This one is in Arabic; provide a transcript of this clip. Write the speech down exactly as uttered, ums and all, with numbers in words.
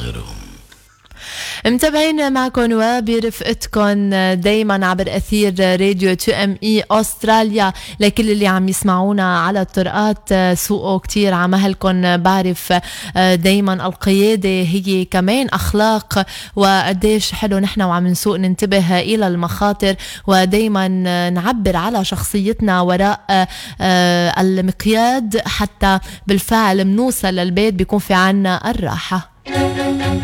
غيرهم. متابعين معكم وبرفقتكم دايما عبر أثير راديو تو ام اي أستراليا. لكل اللي عم يسمعونا على الطرقات سوقوا كتير عمهلكم. بعرف دايما القيادة هي كمان أخلاق، وقديش حلو نحن وعم نسوق ننتبه إلى المخاطر، ودايما نعبر على شخصيتنا وراء المقياد حتى بالفعل منوصل للبيت بيكون في عنا الراحة.